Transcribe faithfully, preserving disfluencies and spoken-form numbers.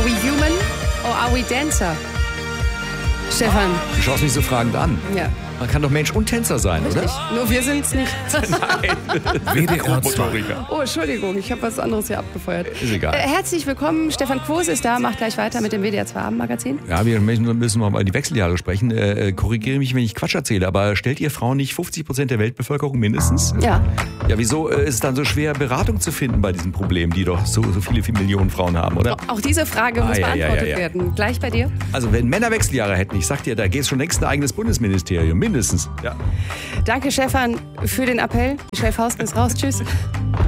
we human or are we dancer? Stefan. Du schaust mich so fragend an. Ja. Man kann doch Mensch und Tänzer sein, Richtig. oder? Nur wir sind's nicht. W D R zwei. Oh, Entschuldigung, ich habe was anderes hier abgefeuert. Ist egal. Äh, herzlich willkommen, Stefan Quos ist da, macht gleich weiter mit dem W D R zwei Abendmagazin. Ja, wir müssen, müssen noch mal die Wechseljahre sprechen. Äh, korrigiere mich, wenn ich Quatsch erzähle, aber stellt ihr Frauen nicht fünfzig Prozent der Weltbevölkerung mindestens? Ja. Ja, wieso äh, ist es dann so schwer, Beratung zu finden bei diesem Problem, die doch so, so viele, viele Millionen Frauen haben, oder? Auch diese Frage muss Ah, ja, beantwortet ja, ja, ja. werden. Gleich bei dir. Also wenn Männer Wechseljahre hätten, ich sag dir, da gäbe es schon längst ein eigenes Bundesministerium, mindestens. Ja. Danke, Stefan, für den Appell. Die Chefhausen ist raus. Tschüss.